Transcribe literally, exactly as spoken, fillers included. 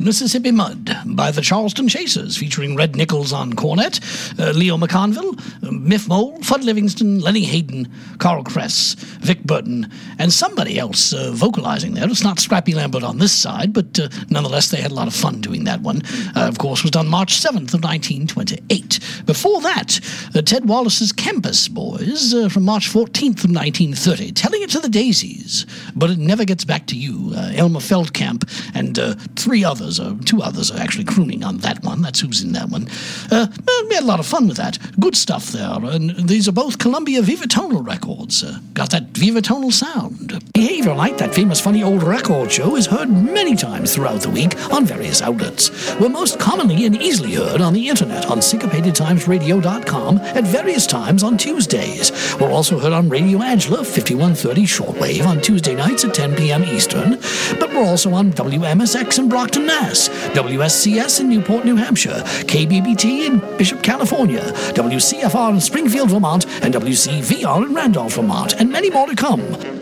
Mississippi Mud by the Charleston Chasers, featuring Red Nichols on cornet, uh, Leo McConville, uh, Miff Mole, Fudd Livingston, Lenny Hayden, Carl Kress, Vic Burton, and somebody else uh, vocalizing there. It's not Scrappy Lambert on this side, but uh, nonetheless they had a lot of fun doing that one. Uh, of course, was done March seventh of nineteen twenty-eight. Before that, uh, Ted Wallace's Campus Boys uh, from March fourteenth of nineteen thirty, Telling It to the Daisies, But It Never Gets Back to You. Uh, Elmer Feldkamp and uh, three others, uh, two others are actually crooning on that one. That's who's in that one. Uh, we had a lot of fun with that. Good stuff there. And these are both Columbia Vivatonal records. Uh, got that Vivatonal sound. Behavior Like, that famous funny old record show, is heard many times throughout the week on various outlets. We're most commonly and easily heard on the internet on syncopated times radio dot com at various times on Tuesdays. We're also heard on Radio Angela, fifty-one thirty shortwave on Tuesday nights at ten p.m. Eastern, but we're also on W M S X in Brockton, Mass, W S C S in Newport, New Hampshire, K B B T in Bishop, California, W C F R in Springfield, Vermont, and W C V R in Randolph, Vermont, and many more to come.